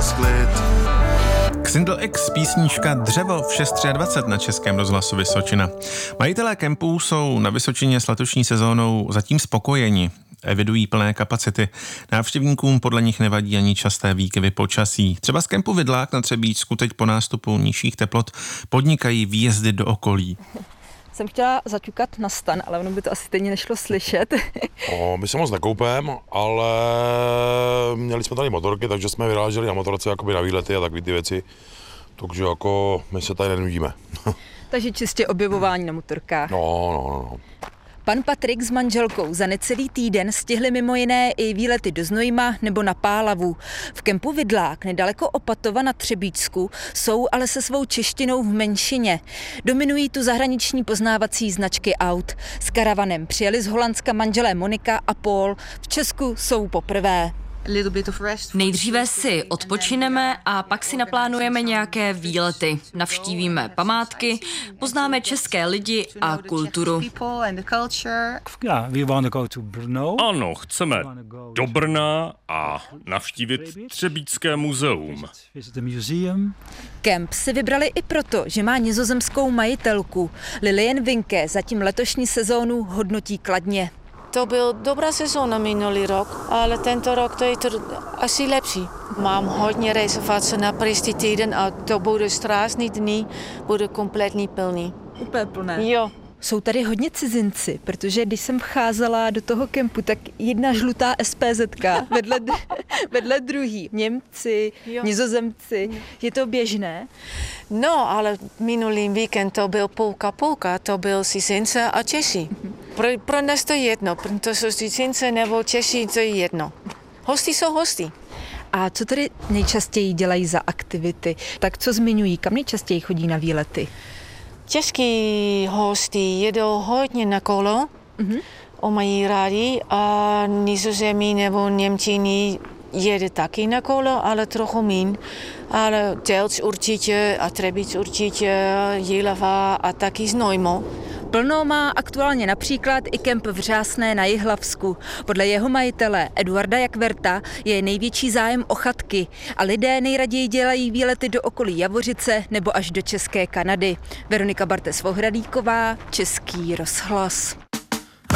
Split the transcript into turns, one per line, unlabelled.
zas klid.
Xindl X písnička Dřevo v 6:23 na Českém rozhlasu Vysočina. Majitelé kempů jsou na Vysočině s letošní sezónou zatím spokojeni. Evidují plné kapacity. Návštěvníkům podle nich nevadí ani časté výkyvy počasí. Třeba z kempu Vidlák na Třebíčsku teď po nástupu nižších teplot podnikají výjezdy do okolí.
Jsem chtěla zaťukat na stan, ale ono by to asi stejně nešlo slyšet.
My se moc nekoupem, ale měli jsme tady motorky, takže jsme vyráželi na motorce jakoby na výlety a takové ty věci. Takže jako my se tady nenudíme.
Takže čistě objevování na motorkách.
No.
Pan Patrik s manželkou za necelý týden stihli mimo jiné i výlety do Znojma nebo na Pálavu. V kempu Vidlák nedaleko Opatova na Třebíčsku jsou ale se svou češtinou v menšině. Dominují tu zahraniční poznávací značky aut. S karavanem přijeli z Holandska manželé Monika a Paul. V Česku jsou poprvé.
Nejdříve si odpočineme a pak si naplánujeme nějaké výlety. Navštívíme památky, poznáme české lidi a kulturu.
Ano, chceme do Brna a navštívit Třebíčské muzeum.
Kemp si vybrali i proto, že má nizozemskou majitelku. Lilian Vinke zatím letošní sezónu hodnotí kladně.
To byl dobrá sezóna minulý rok, ale tento rok to je to asi lepší. Mám hodně rezervací na příští týden a to bude strašný dny, bude kompletně plný.
Úplně plné.
Jo.
Jsou tady hodně cizinci, protože když jsem vcházela do toho kempu, tak jedna žlutá SPZka vedle druhý. Němci, jo. Nizozemci. Je to běžné?
No, ale minulý víkend to byl půlka, to byl cizinci a Češi. Pro nás to je jedno, to jsou cizinci nebo Češi, to je jedno. Hosti jsou hosti.
A co tady nejčastěji dělají za aktivity? Tak co zmiňují, kam nejčastěji chodí na výlety?
Český hosti jedou hodně na kolo, mají rádi a Nizozemí nebo Němčiny jede taky na kolo, ale trochu míň. Ale Delč určitě a Třebíč určitě, Jihlava a taky Znojmo.
Plno má aktuálně například i kemp v Řásné na Jihlavsku. Podle jeho majitele Eduarda Jakverta je největší zájem o chatky a lidé nejraději dělají výlety do okolí Javořice nebo až do České Kanady. Veronika Bartes-Vohradíková, Český rozhlas.